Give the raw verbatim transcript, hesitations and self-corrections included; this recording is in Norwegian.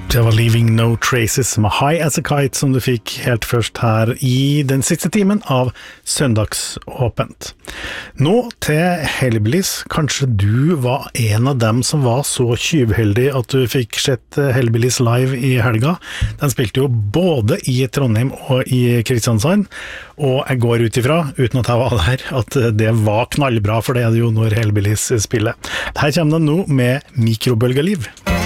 Det var Leaving No Traces med High as a Kite som du fikk helt først her i den siste timen av Søndagsåpent. Nå til Hellbillies. Kanskje du var en av dem som var så tjuvheldig at du fikk sett Hellbillies live i helga. Den spilte jo både i Trondheim og i Kristiansand, og jeg går ut ifra, uten at jeg var der, at det var knallbra, for det er det jo når Hellbillies spiller. Her kommer den nå med Mikrobølgeliv.